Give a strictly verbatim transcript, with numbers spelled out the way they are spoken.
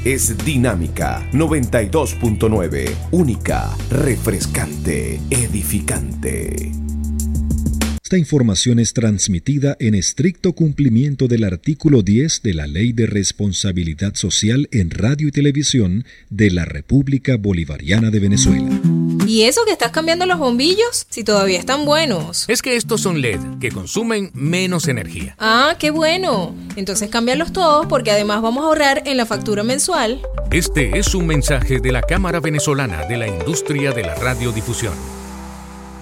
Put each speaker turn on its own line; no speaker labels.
es Dinámica noventa y dos punto nueve. Única, refrescante, edificante.
Esta información es transmitida en estricto cumplimiento del artículo diez de la Ley de Responsabilidad Social en Radio y Televisión de la República Bolivariana de Venezuela.
¿Y eso que estás cambiando los bombillos? Si todavía están buenos.
Es que estos son L E D, que consumen menos energía.
Ah, qué bueno. Entonces cámbialos todos porque además vamos a ahorrar en la factura mensual.
Este es un mensaje de la Cámara Venezolana de la Industria de la Radiodifusión.